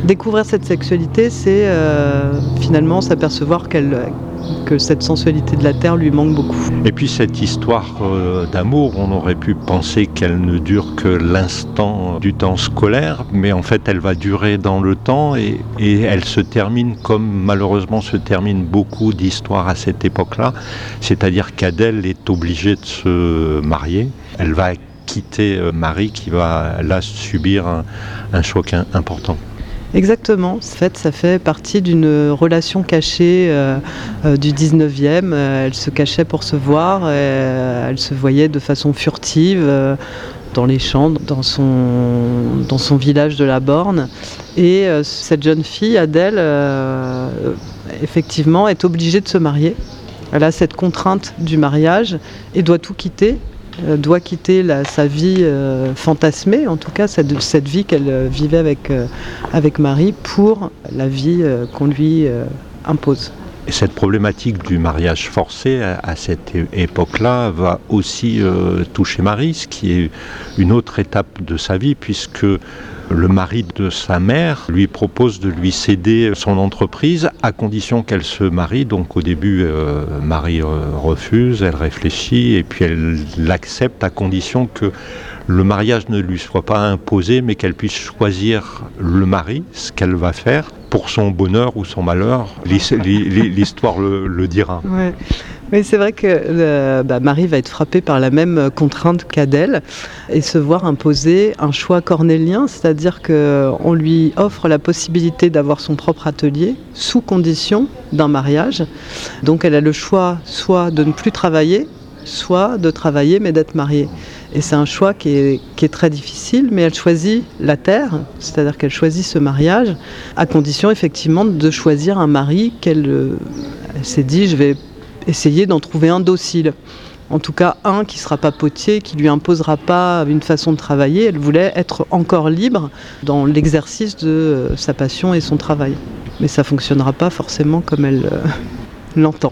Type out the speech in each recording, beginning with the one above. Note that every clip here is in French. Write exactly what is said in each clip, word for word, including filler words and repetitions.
Découvrir cette sexualité, c'est euh, finalement s'apercevoir qu'elle, que cette sensualité de la terre lui manque beaucoup. Et puis cette histoire euh, d'amour, on aurait pu penser qu'elle ne dure que l'instant du temps scolaire, mais en fait elle va durer dans le temps et, et elle se termine comme malheureusement se terminent beaucoup d'histoires à cette époque-là, c'est-à-dire qu'Adèle est obligée de se marier, elle va quitter euh, Marie qui va là subir un, un choc un, important. Exactement, en fait, ça fait partie d'une relation cachée euh, euh, du dix-neuvième. Euh, elle se cachait pour se voir, euh, elle se voyait de façon furtive euh, dans les champs, dans son, dans son village de la Borne. Et euh, cette jeune fille, Adèle, euh, effectivement, est obligée de se marier. Elle a cette contrainte du mariage et doit tout quitter. doit quitter la, sa vie euh, fantasmée, en tout cas cette, cette vie qu'elle euh, vivait avec, euh, avec Marie pour la vie euh, qu'on lui euh, impose. Et cette problématique du mariage forcé à, à cette époque-là va aussi euh, toucher Marie, ce qui est une autre étape de sa vie, puisque le mari de sa mère lui propose de lui céder son entreprise à condition qu'elle se marie. Donc au début, euh, Marie euh, refuse, elle réfléchit et puis elle l'accepte à condition que le mariage ne lui soit pas imposé, mais qu'elle puisse choisir le mari, ce qu'elle va faire pour son bonheur ou son malheur. L'histoire le, le dira. Ouais. Oui, c'est vrai que euh, bah, Marie va être frappée par la même contrainte qu'Adèle et se voir imposer un choix cornélien, c'est-à-dire qu'on lui offre la possibilité d'avoir son propre atelier sous condition d'un mariage. Donc elle a le choix soit de ne plus travailler, soit de travailler mais d'être mariée. Et c'est un choix qui est, qui est très difficile, mais elle choisit la terre, c'est-à-dire qu'elle choisit ce mariage, à condition effectivement de choisir un mari qu'elle euh, elle s'est dit, je vais essayer d'en trouver un docile. En tout cas, un qui ne sera pas potier, qui ne lui imposera pas une façon de travailler. Elle voulait être encore libre dans l'exercice de euh, sa passion et son travail. Mais ça ne fonctionnera pas forcément comme elle euh, l'entend.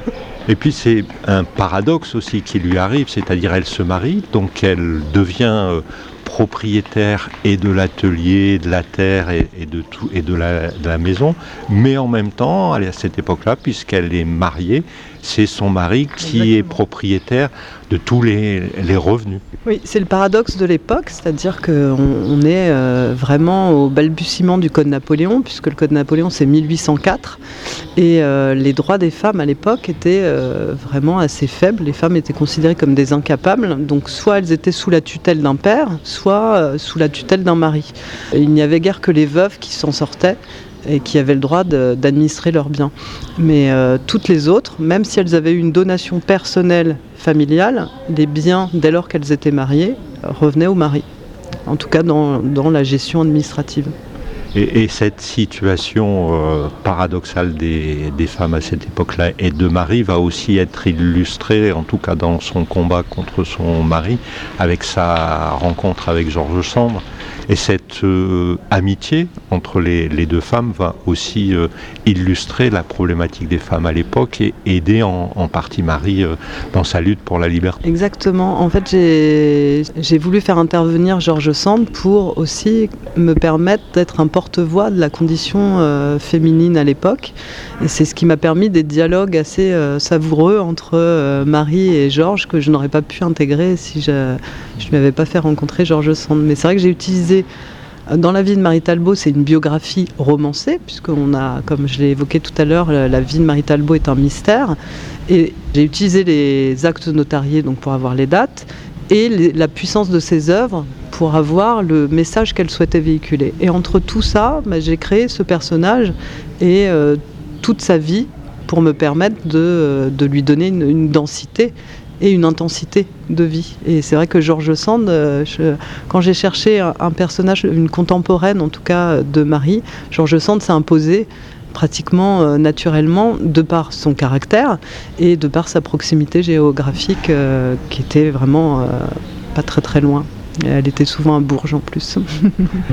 Et puis c'est un paradoxe aussi qui lui arrive, c'est-à-dire elle se marie, donc elle devient euh, propriétaire et de l'atelier, de la terre et, et, de, tout, et de, la, de la maison, mais en même temps, à cette époque-là, puisqu'elle est mariée, c'est son mari qui Exactement. Est propriétaire de tous les, les revenus. Oui, c'est le paradoxe de l'époque, c'est-à-dire qu'on on est euh, vraiment au balbutiement du Code Napoléon, puisque le Code Napoléon c'est mille huit cent quatre, et euh, les droits des femmes à l'époque étaient euh, vraiment assez faibles. Les femmes étaient considérées comme des incapables, donc soit elles étaient sous la tutelle d'un père, soit euh, sous la tutelle d'un mari. Et il n'y avait guère que les veuves qui s'en sortaient et qui avaient le droit de, d'administrer leurs biens. Mais euh, toutes les autres, même si elles avaient eu une donation personnelle familiale, les biens, dès lors qu'elles étaient mariées, revenaient au mari. En tout cas dans, dans la gestion administrative. Et, et cette situation euh, paradoxale des, des femmes à cette époque-là et de Marie va aussi être illustrée, en tout cas dans son combat contre son mari, avec sa rencontre avec George Sand. Et cette euh, amitié entre les, les deux femmes va aussi euh, illustrer la problématique des femmes à l'époque et aider en, en partie Marie euh, dans sa lutte pour la liberté. Exactement. En fait, j'ai, j'ai voulu faire intervenir George Sand pour aussi me permettre d'être un porte-voix de la condition euh, féminine à l'époque. Et c'est ce qui m'a permis des dialogues assez euh, savoureux entre euh, Marie et Georges que je n'aurais pas pu intégrer si je ne lui avais pas fait rencontrer George Sand. Mais c'est vrai que j'ai utilisé dans la vie de Marie Talbot, c'est une biographie romancée, puisqu'on a, comme je l'ai évoqué tout à l'heure, la vie de Marie Talbot est un mystère. Et j'ai utilisé les actes notariés donc, pour avoir les dates et les, la puissance de ses œuvres pour avoir le message qu'elle souhaitait véhiculer. Et entre tout ça, bah, j'ai créé ce personnage et euh, toute sa vie pour me permettre de, de lui donner une, une densité et une intensité de vie. Et c'est vrai que George Sand, je, quand j'ai cherché un, un personnage, une contemporaine en tout cas de Marie, George Sand s'est imposé pratiquement euh, naturellement de par son caractère et de par sa proximité géographique euh, qui était vraiment euh, pas très très loin. Et elle était souvent à Bourges en plus.